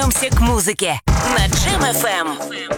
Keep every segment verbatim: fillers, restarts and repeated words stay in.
Вернемся к музыке на Джем эф эм.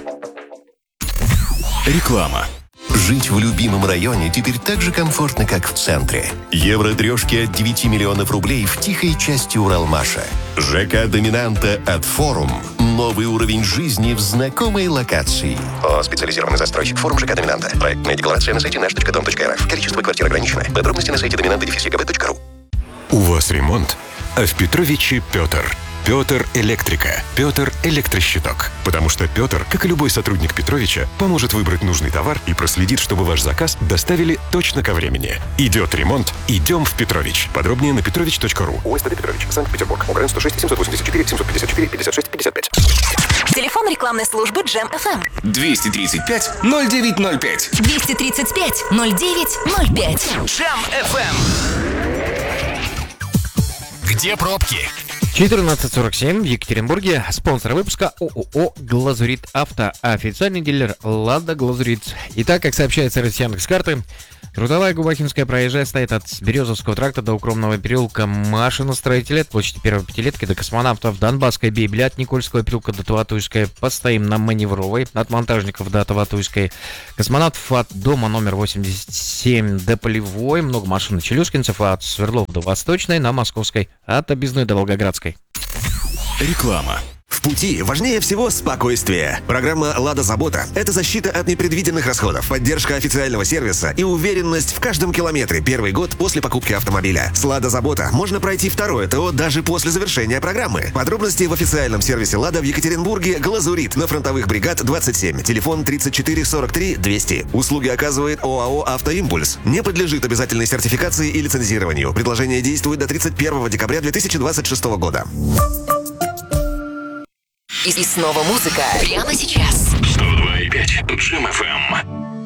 Реклама. Жить в любимом районе теперь так же комфортно, как в центре. Евро-трешки от девяти миллионов рублей в тихой части Уралмаша. ЖК «Доминанта» от «Форум». Новый уровень жизни в знакомой локации. О, специализированный застройщик. «Форум» ЖК «Доминанта». Проектная декларация на сайте наш точка дом точка эр эф. Количество квартир ограничено. Подробности на сайте доминанта точка гэ бэ точка ру. У вас ремонт, а в Петровиче Петр. Петр Электрика. Петр Электрощиток. Потому что Петр, как и любой сотрудник Петровича, поможет выбрать нужный товар и проследит, чтобы ваш заказ доставили точно ко времени. Идет ремонт, идем в Петрович. Подробнее на петрович точка ру. ОСТД Петрович, Санкт-Петербург. ОГРН сто шесть семьсот восемьдесят четыре семьсот пятьдесят четыре пятьдесят шесть пятьдесят пять. Телефон рекламной службы Джем эф эм. двести тридцать пять ноль девять ноль пять. двести тридцать пять ноль девять ноль пять. Джем эф эм. Где пробки? четырнадцать сорок семь в Екатеринбурге. Спонсор выпуска ООО «Глазурит Авто». Официальный дилер «Лада Глазурит». Итак, как сообщает сервис Яндекс.Карты, трудовая Губахинская проезжая стоит от Березовского тракта до Укромного переулка машиностроителя, от площади Первой Пятилетки до Космонавтов, Донбасской Библи, от Никольского переулка до Таватуйской, постоим на Маневровой, от Монтажников до Таватуйской, Космонавтов от дома номер восемьдесят семь до Полевой, много машин на Челюскинцев, от Свердлов до Восточной, на Московской, от Объездной до Волгоградской. Реклама. В пути важнее всего спокойствие. Программа «Лада Забота» — это защита от непредвиденных расходов, поддержка официального сервиса и уверенность в каждом километре первый год после покупки автомобиля. С «Лада Забота» можно пройти второе ТО даже после завершения программы. Подробности в официальном сервисе «Лада» в Екатеринбурге «Глазурит» на Фронтовых бригад двадцать семь. Телефон тридцать четыре сорок три двести. Услуги оказывает ОАО «Автоимпульс». Не подлежит обязательной сертификации и лицензированию. Предложение действует до тридцать первого декабря две тысячи двадцать шестого года. И снова музыка прямо сейчас. сто два и пять Джем эф эм.